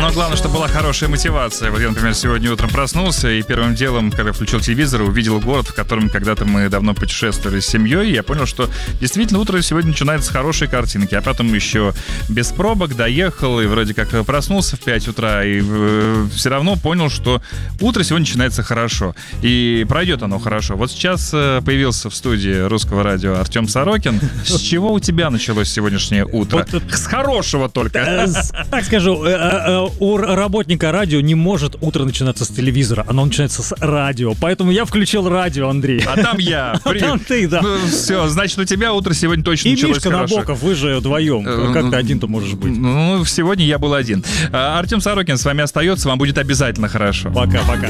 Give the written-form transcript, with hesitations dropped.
Но главное, чтобы была хорошая мотивация. Вот я, например, сегодня утром проснулся, и первым делом, когда включил телевизор, увидел город, в котором когда-то мы давно путешествовали с семьей, и я понял, что действительно утро сегодня начинается с хорошей картинки. А потом еще без пробок доехал, и вроде как проснулся в 5 утра, и все равно понял, что утро сегодня начинается хорошо. И пройдет оно хорошо. Вот сейчас появился в студии Русского радио Артем Сорокин. С чего у тебя началось сегодняшнее утро? Вот, с хорошего только. Так скажу, у работника радио не может утро начинаться с телевизора, оно начинается с радио. Поэтому я включил радио, Андрей. А там я. А там ты, да. Ну, все, значит, у тебя утро сегодня точно И началось Мишка хорошо. Набоков, вы же вдвоем. Как ты один-то можешь быть? Ну, сегодня я был один. Артем Сорокин с вами остается, вам будет обязательно хорошо. Пока-пока.